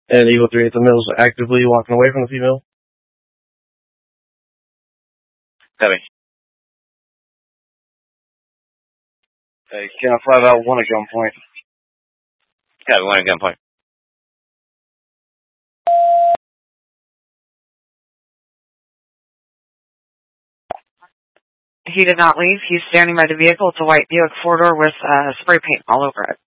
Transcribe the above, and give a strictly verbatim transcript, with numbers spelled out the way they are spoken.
And Eagle three eight, the male's actively walking away from the female. Copy. Hey, can I five out one at gunpoint? Copy, one at gunpoint. He did not leave. He's standing by the vehicle. It's a white Buick four-door with uh, spray paint all over it.